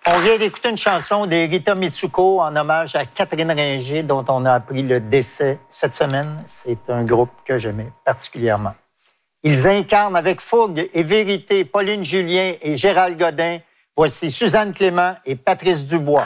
On vient d'écouter une chanson des Rita Mitsuko en hommage à Catherine Ringer, dont on a appris le décès cette semaine. C'est un groupe que j'aimais particulièrement. Ils incarnent avec fougue et vérité Pauline Julien et Gérald Godin. Voici Suzanne Clément et Patrice Dubois.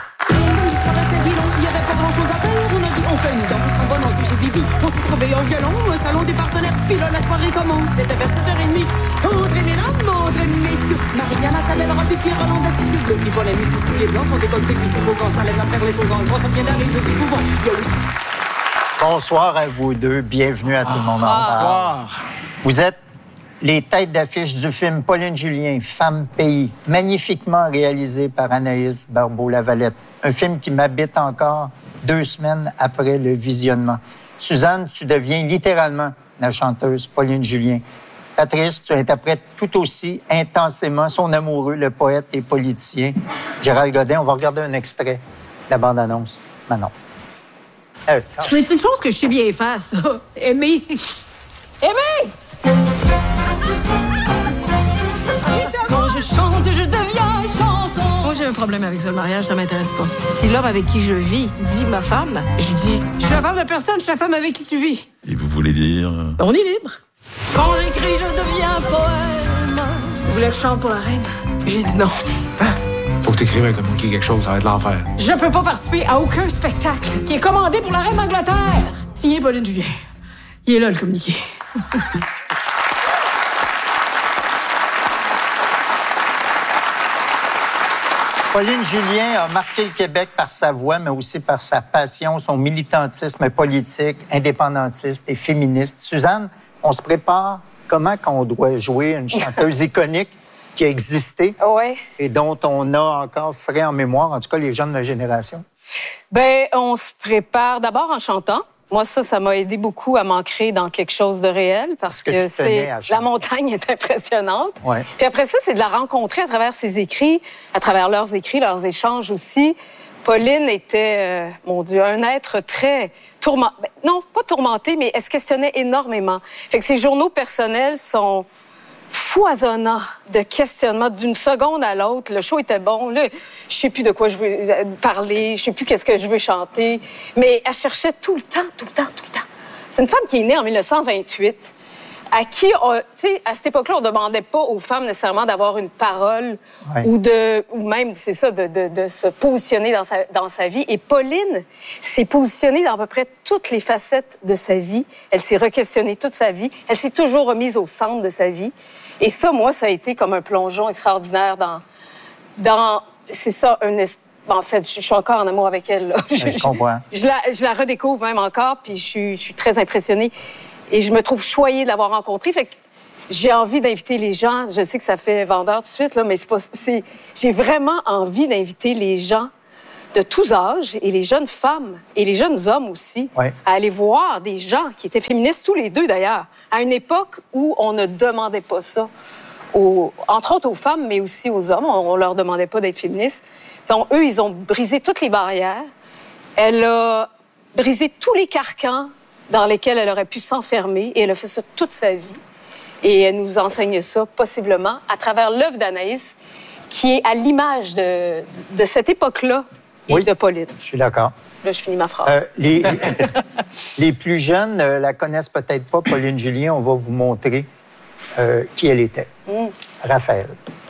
On s'est trouvé au violon, au salon des partenaires, puis là, la soirée commence. C'était vers 7h30. Entrez, mesdames, entrez, messieurs. Mariana savait le rapide qui Roland d'assidu. Le plus bon ami, ses souliers blancs sont décolletés, puis c'est beau quand ça lève à faire les choses en gros. Ça vient d'arriver du couvent. Bonsoir à vous deux. Bienvenue à tout le monde. Bonsoir. Vous êtes les têtes d'affiche du film Pauline Julien, Femme Pays, magnifiquement réalisé par Anaïs Barbeau-Lavalette. Un film qui m'habite encore 2 semaines après le visionnement. Suzanne, tu deviens littéralement la chanteuse Pauline Julien. Patrice, tu interprètes tout aussi intensément son amoureux, le poète et politicien Gérald Godin. On va regarder un extrait de la bande-annonce. Manon. Mais c'est une chose que je sais bien faire, ça. Aimer. Aimer! Quand je chante, je deviens chanson. Moi, j'ai un problème avec ça, le mariage, ça m'intéresse pas. Si l'homme avec qui je vis dit ma femme, je dis, je suis la femme de personne, je suis la femme avec qui tu vis. Et vous voulez dire... On est libre. Quand j'écris, je deviens poème. Vous voulez que je chante pour la reine? J'ai dit non. Hein? Faut que t'écrives un communiqué quelque chose, ça va être l'enfer. Je peux pas participer à aucun spectacle qui est commandé pour la reine d'Angleterre. Signé Pauline Julien. Il est là, le communiqué. Pauline Julien a marqué le Québec par sa voix, mais aussi par sa passion, son militantisme politique, indépendantiste et féministe. Suzanne, on se prépare comment qu'on doit jouer une chanteuse iconique qui a existé et dont on a encore frais en mémoire, en tout cas les jeunes de la génération? Bien, on se prépare d'abord en chantant. Moi, ça m'a aidé beaucoup à m'ancrer dans quelque chose de réel parce que c'est la montagne est impressionnante. Ouais. Puis après ça, c'est de la rencontrer à travers ses écrits, à travers leurs écrits, leurs échanges aussi. Pauline était, mon Dieu, un être très tourmenté. Non, pas tourmenté, mais elle se questionnait énormément. Fait que ses journaux personnels sont foisonnants de questionnements d'une seconde à l'autre. Le show était bon. Là, je sais plus de quoi je veux parler. Je sais plus qu'est-ce que je veux chanter. Mais elle cherchait tout le temps. C'est une femme qui est née en 1928, à qui, tu sais, à cette époque-là, on ne demandait pas aux femmes nécessairement d'avoir une parole ou même, c'est ça, de se positionner dans sa vie. Et Pauline s'est positionnée dans à peu près toutes les facettes de sa vie. Elle s'est requestionnée toute sa vie. Elle s'est toujours remise au centre de sa vie. Et ça, moi, ça a été comme un plongeon extraordinaire dans c'est ça, en fait, je suis encore en amour avec elle. Là. Je comprends. Je la redécouvre même encore, puis je suis très impressionnée. Et je me trouve choyée de l'avoir rencontrée. Fait que j'ai envie d'inviter les gens. Je sais que ça fait vendeur tout de suite, là, mais j'ai vraiment envie d'inviter les gens de tous âges, et les jeunes femmes, et les jeunes hommes aussi, à aller voir des gens qui étaient féministes, tous les deux d'ailleurs, à une époque où on ne demandait pas ça, entre autres aux femmes, mais aussi aux hommes. On leur demandait pas d'être féministes. Donc, eux, ils ont brisé toutes les barrières. Elle a brisé tous les carcans dans lesquels elle aurait pu s'enfermer, et elle a fait ça toute sa vie. Et elle nous enseigne ça, possiblement, à travers l'œuvre d'Anaïs, qui est à l'image de cette époque-là et de Pauline. Je suis d'accord. Là, je finis ma phrase. Les plus jeunes la connaissent peut-être pas, Pauline Julien. On va vous montrer qui elle était. Raphaël.